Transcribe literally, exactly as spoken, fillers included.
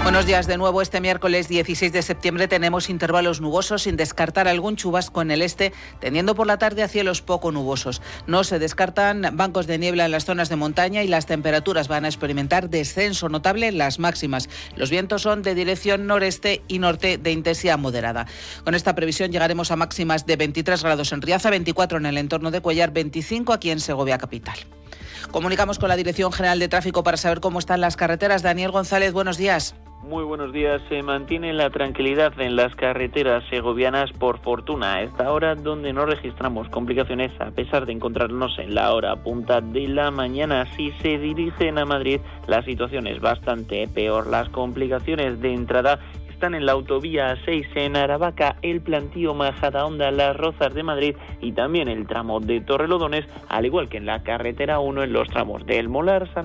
Buenos días de nuevo. Este miércoles dieciséis de septiembre tenemos intervalos nubosos sin descartar algún chubasco en el este, tendiendo por la tarde a cielos poco nubosos. No se descartan bancos de niebla en las zonas de montaña y las temperaturas van a experimentar descenso notable en las máximas. Los vientos son de dirección noreste y norte de intensidad moderada. Con esta previsión llegaremos a máximas de veintitrés grados en Riaza, veinticuatro en el entorno de Cuellar, veinticinco aquí en Segovia capital. Comunicamos con la Dirección General de Tráfico para saber cómo están las carreteras. Daniel González, buenos días. Muy buenos días. Se mantiene la tranquilidad en las carreteras segovianas por fortuna. A esta hora donde no registramos complicaciones a pesar de encontrarnos en la hora punta de la mañana. Si se dirigen a Madrid, la situación es bastante peor. Las complicaciones de entrada están en la autovía seis en Aravaca, el plantío Majadahonda, Las Rozas de Madrid y también el tramo de Torrelodones, al igual que en la carretera uno en los tramos del Molar, San